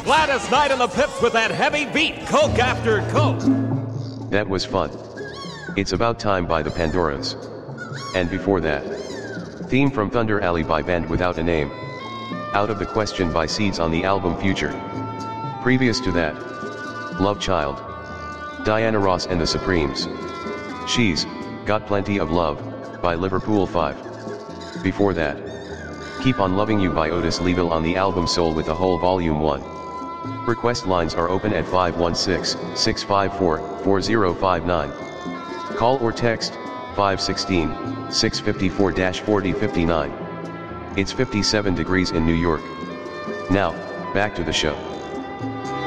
Gladys Knight and the Pips with that heavy beat, Coke after Coke. That was fun. It's About Time by the Pandoras. And before that, theme from Thunder Alley by Band Without a Name. Out of the Question by Seeds on the album Future. Previous to that, Love Child, Diana Ross and the Supremes. She's Got Plenty of Love by Liverpool 5. Before that, Keep on Loving You by Otis Leaville on the album Soul with the Whole Volume 1. Request lines are open at 516-654-4059. Call or text 516-654-4059. It's 57 degrees in New York. Now, back to the show.